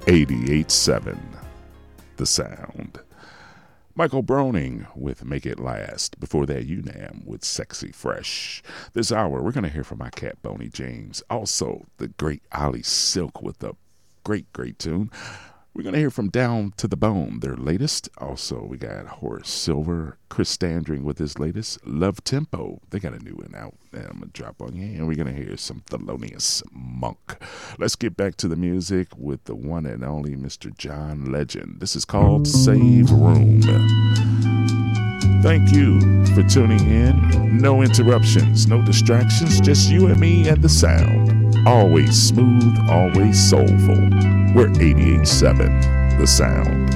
88.7 The Sound. Michael Broning with Make It Last. Before that, UNAM with Sexy Fresh. This hour, we're going to hear from my cat, Boney James. Also, the great Ollie Silk with a great tune. We're going to hear from Down to the Bone, their latest. Also, we got Horace Silver, Chris Standring with his latest, Love Tempo. They got a new one out that I'm going to drop on you. And we're going to hear some Thelonious Monk. Let's get back to the music with the one and only Mr. John Legend. This is called Save Room. Thank you for tuning in. No interruptions, no distractions, just you and me and the sound. Always smooth, always soulful. We're 88.7 The Sound.